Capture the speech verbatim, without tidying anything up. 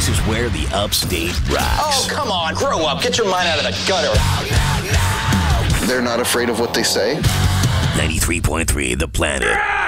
This is where the upstate rocks. Oh, come on, grow up. Get your mind out of the gutter. They're not afraid of what they say. ninety-three point three The Planet.